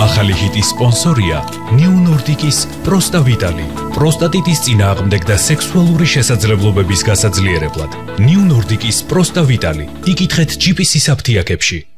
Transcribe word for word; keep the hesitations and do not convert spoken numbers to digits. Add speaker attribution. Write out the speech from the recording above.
Speaker 1: ახალი ჰიტის სპონსორია New Nordic-ის პროსტავიტალი. პროსტატიტის წინააღმდეგ და სექსუალური შესაძლებლობების გასაძლიერებლად. New Nordic-ის პროსტავიტალი. იკითხეთ ჯი პი სის აფთიაქებში.